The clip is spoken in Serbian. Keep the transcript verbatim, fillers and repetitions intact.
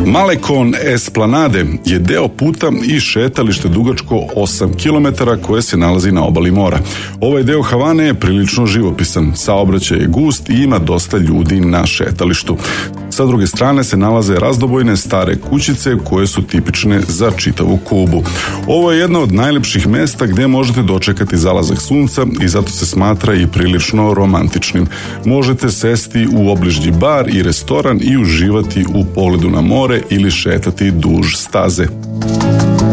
Malecon Esplanade je deo puta i šetalište dugačko osam kilometara koje se nalazi na obali mora. Ovaj deo Havane je prilično živopisan, saobraćaj je gust i ima dosta ljudi na šetalištu. Sa druge strane se nalaze razdobojne stare kućice koje su tipične za čitavu Kubu. Ovo je jedna od najlepših mesta gde možete dočekati zalazak sunca i zato se smatra i prilično romantičnim. Možete sesti u obližnji bar i restoran i uživati u pogledu na more ili šetati duž staze.